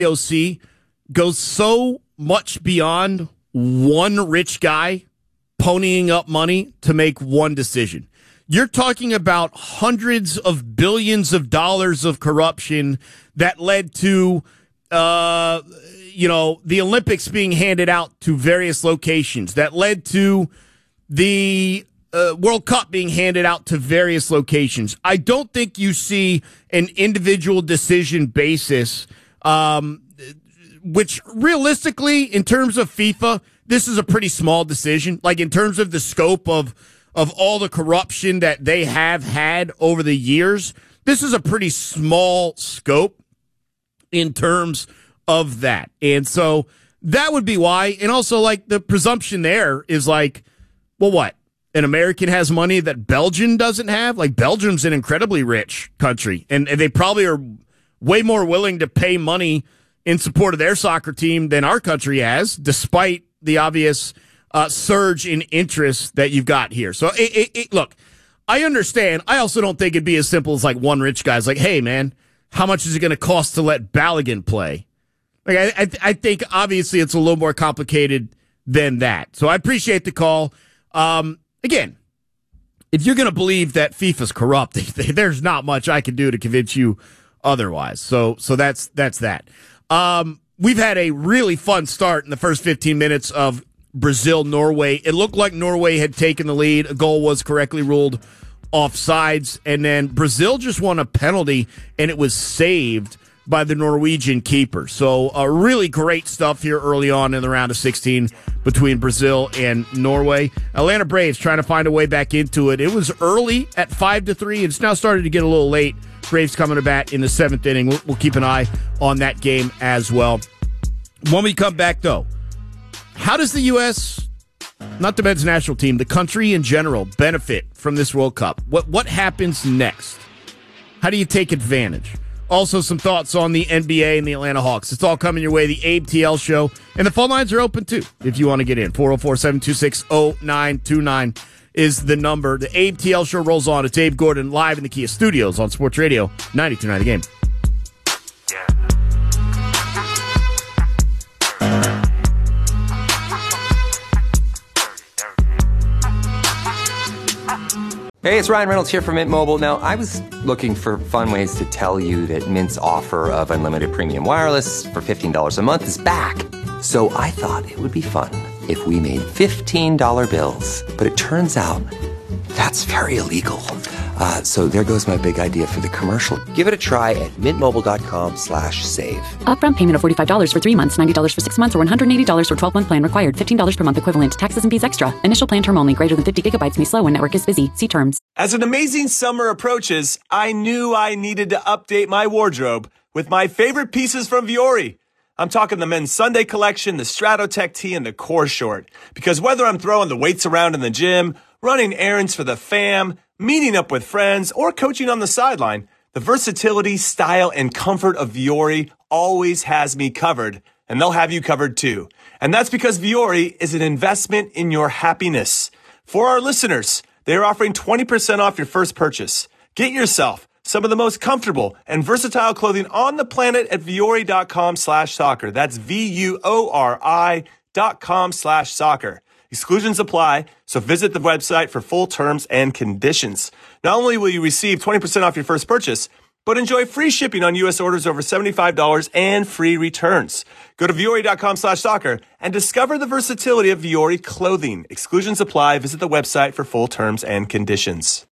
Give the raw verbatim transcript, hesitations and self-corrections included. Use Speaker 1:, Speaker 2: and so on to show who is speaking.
Speaker 1: I O C goes so much beyond one rich guy ponying up money to make one decision. You're talking about hundreds of billions of dollars of corruption that led to, uh, you know, the Olympics being handed out to various locations, that led to the uh, World Cup being handed out to various locations. I don't think you see an individual decision basis, um, which realistically, in terms of FIFA, this is a pretty small decision. Like in terms of the scope of of all the corruption that they have had over the years, this is a pretty small scope in terms of that. And so that would be why. And also, like, the presumption there is like, well, what? An American has money that Belgium doesn't have? Like, Belgium's an incredibly rich country, and, and they probably are way more willing to pay money in support of their soccer team than our country has, despite the obvious uh, surge in interest that you've got here. So, it, it, it, look, I understand. I also don't think it'd be as simple as like one rich guy's like, hey, man, how much is it going to cost to let Balogun play? Like, I, I, I think obviously it's a little more complicated than that. So I appreciate the call. Um, again, if you're going to believe that FIFA's corrupt, there's not much I can do to convince you otherwise. So, so that's that's that. Um, we've had a really fun start in the first fifteen minutes of Brazil-Norway. It looked like Norway had taken the lead. A goal was correctly ruled offsides, and then Brazil just won a penalty, and it was saved by the Norwegian keeper. So uh, really great stuff here early on in the round of sixteen between Brazil and Norway. Atlanta Braves trying to find a way back into it. It was early at five to three. It's now started to get a little late. Braves coming to bat in the seventh inning. We'll, we'll keep an eye on that game as well. When we come back, though, how does the U S, not the men's national team, the country in general, benefit from this World Cup? What what happens next? How do you take advantage? Also, some thoughts on the N B A and the Atlanta Hawks. It's all coming your way. The Abe T L Show. And the phone lines are open, too, if you want to get in. four oh four, seven two six, oh nine two nine is the number. The Abe T L Show rolls on. It's Abe Gordon live in the Kia Studios on Sports Radio ninety-two point nine The Game.
Speaker 2: Hey, it's Ryan Reynolds here from Mint Mobile. Now, I was looking for fun ways to tell you that Mint's offer of unlimited premium wireless for fifteen dollars a month is back. So I thought it would be fun if we made fifteen dollar bills. But it turns out that's very illegal. Uh, so there goes my big idea for the commercial. Give it a try at mintmobile.com slash save.
Speaker 3: Upfront payment of forty-five dollars for three months, ninety dollars for six months, or one hundred eighty dollars for twelve-month plan required. fifteen dollars per month equivalent. Taxes and fees extra. Initial plan term only. Greater than fifty gigabytes may slow when network is busy. See terms.
Speaker 4: As an amazing summer approaches, I knew I needed to update my wardrobe with my favorite pieces from Vuori. I'm talking the men's Sunday collection, the Stratotech tee, and the core short. Because whether I'm throwing the weights around in the gym, running errands for the fam, meeting up with friends, or coaching on the sideline, the versatility, style, and comfort of Vuori always has me covered, and they'll have you covered too. And that's because Vuori is an investment in your happiness. For our listeners, they are offering twenty percent off your first purchase. Get yourself some of the most comfortable and versatile clothing on the planet at Vuori.com slash soccer. That's V-U-O-R-I dot com slash soccer. Exclusions apply, so visit the website for full terms and conditions. Not only will you receive twenty percent off your first purchase, but enjoy free shipping on U S orders over seventy-five dollars and free returns. Go to Vuori.com slash soccer and discover the versatility of Vuori clothing. Exclusions apply. Visit the website for full terms and conditions.